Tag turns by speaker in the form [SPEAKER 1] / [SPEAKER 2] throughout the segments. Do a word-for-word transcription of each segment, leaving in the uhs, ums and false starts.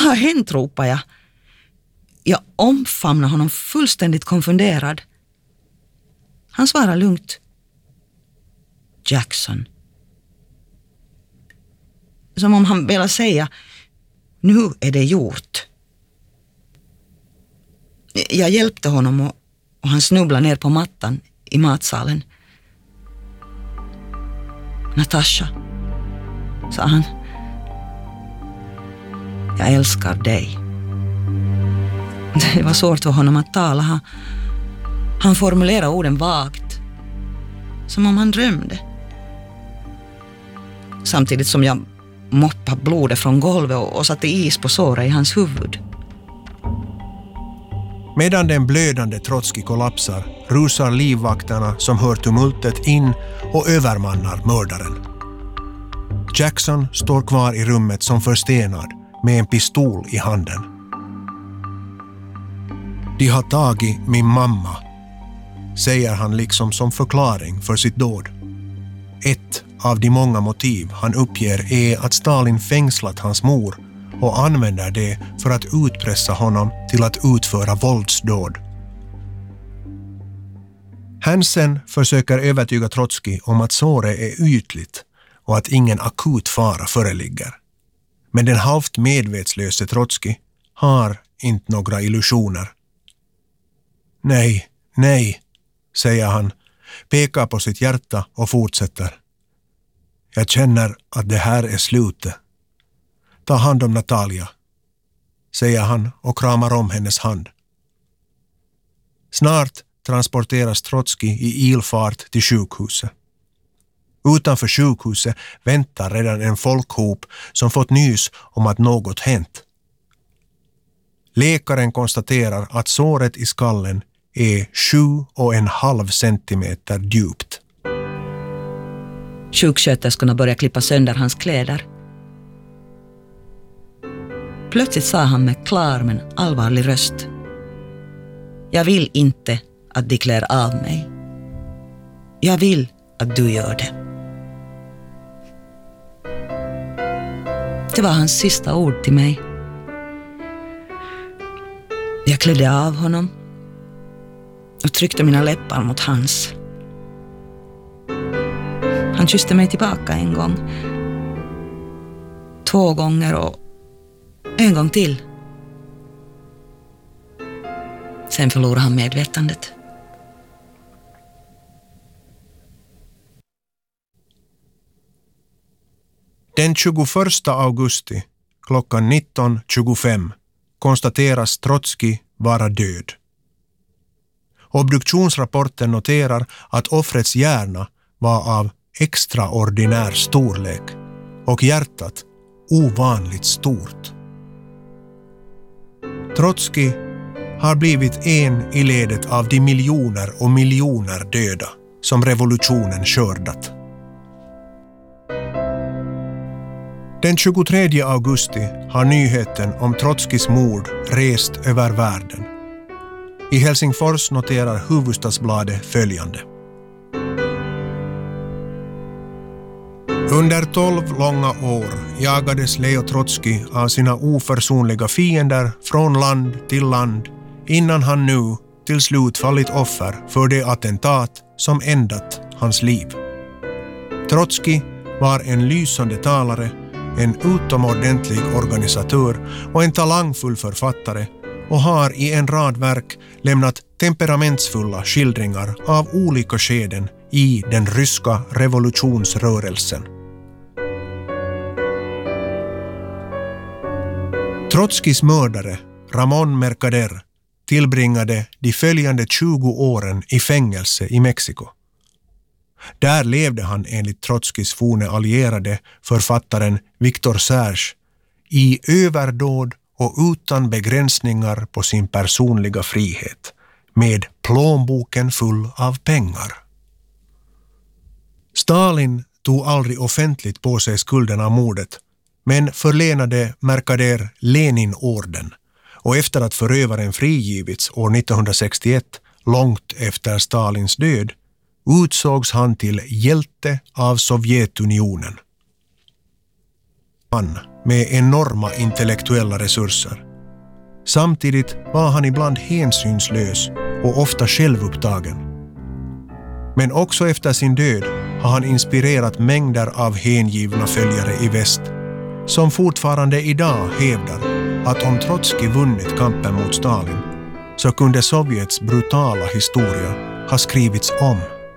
[SPEAKER 1] har hänt, ropade jag. Jag omfamnade honom fullständigt konfunderad. Han svarade lugnt. Jackson. Som om han ville säga, nu är det gjort. Jag hjälpte honom och, och han snubblade ner på mattan i matsalen. Natasha, sa han. Jag älskar dig. Det var svårt för honom att tala. Han, han formulerade orden vagt. Som om han drömde. Samtidigt som jag moppade blodet från golvet och, och satte is på såret i hans huvud.
[SPEAKER 2] Medan den blödande Trotskij kollapsar rusar livvakterna som hör tumultet in och övermannar mördaren. Jackson står kvar i rummet som förstenad med en pistol i handen. De har tagit min mamma, säger han liksom som förklaring för sitt dåd. Ett av de många motiv han uppger är att Stalin fängslat hans mor och använder det för att utpressa honom till att utföra våldsdåd. Hansen försöker övertyga Trotskij om att såret är ytligt och att ingen akut fara föreligger. Men den halvt medvetslöse Trotskij har inte några illusioner. Nej, nej, säger han, pekar på sitt hjärta och fortsätter. Jag känner att det här är slutet. Ta hand om Natalia, säger han och kramar om hennes hand. Snart transporteras Trotskij i ilfart till sjukhuset. Utanför sjukhuset väntar redan en folkhop som fått nys om att något hänt. Läkaren konstaterar att såret i skallen är sju och en halv centimeter djupt.
[SPEAKER 1] Sjuksköterskorna börjar klippa sönder hans kläder. Plötsligt sa han med klar men allvarlig röst. Jag vill inte att de klär av mig. Jag vill att du gör det. Det var hans sista ord till mig. Jag klädde av honom och tryckte mina läppar mot hans. Han kysste mig tillbaka en gång. Två gånger och en gång till. Sen förlorade han medvetandet.
[SPEAKER 2] Den tjugoförsta augusti klockan nitton tjugofem konstateras Trotskij vara död. Obduktionsrapporten noterar att offrets hjärna var av extraordinär storlek och hjärtat ovanligt stort. Trotskij har blivit en i ledet av de miljoner och miljoner döda som revolutionen skördat. Den tjugotredje augusti har nyheten om Trotskijs mord rest över världen. I Helsingfors noterar Hufvudstadsbladet följande. Under tolv långa år jagades Leo Trotskij av sina oförsonliga fiender från land till land innan han nu till slut fallit offer för det attentat som ändat hans liv. Trotskij var en lysande talare, en utomordentlig organisatör och en talangfull författare och har i en rad verk lämnat temperamentsfulla skildringar av olika skeden i den ryska revolutionsrörelsen. Trotskijs mördare, Ramón Mercader, tillbringade de följande tjugo åren i fängelse i Mexiko. Där levde han enligt Trotskijs forne allierade, författaren Victor Serge, i överdåd och utan begränsningar på sin personliga frihet, med plånboken full av pengar. Stalin tog aldrig offentligt på sig skulden av mordet, men förlenade Mercader Leninorden, och efter att förövaren frigivits år nittonhundrasextioett, långt efter Stalins död, utsågs han till hjälte av Sovjetunionen. man med enorma intellektuella resurser. Samtidigt var han ibland hänsynslös och ofta självupptagen. Men också efter sin död har han inspirerat mängder av hängivna följare i väst som fortfarande idag hävdar att om Trotskij vunnit kampen mot Stalin så kunde Sovjets brutala historia ha skrivits om.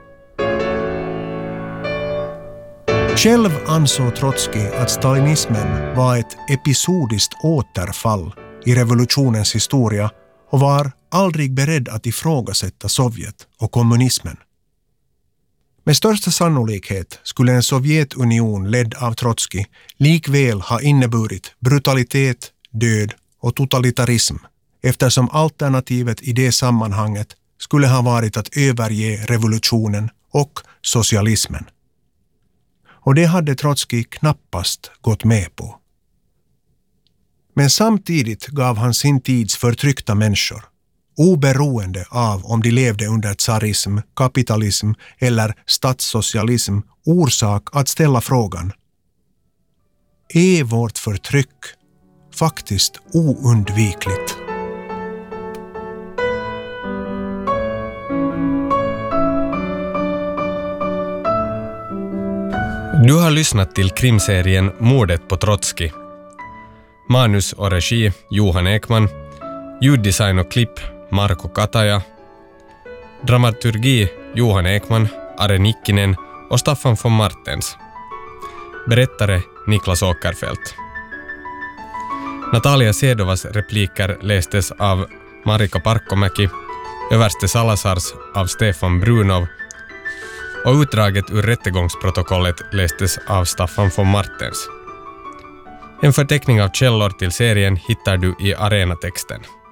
[SPEAKER 2] Själv ansåg Trotskij att stalinismen var ett episodiskt återfall i revolutionens historia och var aldrig beredd att ifrågasätta Sovjet och kommunismen. Med största sannolikhet skulle en Sovjetunion ledd av Trotskij likväl ha inneburit brutalitet, död och totalitarism, eftersom alternativet i det sammanhanget skulle ha varit att överge revolutionen och socialismen. Och det hade Trotskij knappast gått med på. Men samtidigt gav han sin tids förtryckta människor, oberoende av om de levde under tsarism, kapitalism eller statssocialism, orsak att ställa frågan: är vårt förtryck faktiskt oundvikligt?
[SPEAKER 3] Du har lyssnat till krimserien Mordet på Trotskij. Manus och regi Johan Ekman, ljuddesign och klipp Marko Kataja, dramaturgi Johan Ekman, Are Nikkinen och Staffan von Martens. Berättare Niklas Åkerfeldt. Natalia Sedovas repliker lästes av Marika Parkkomäki, överste Salazars av Stefan Brunov och utdraget ur rättegångsprotokollet lästes av Staffan von Martens. En förteckning av källor till serien hittar du i arenatexten.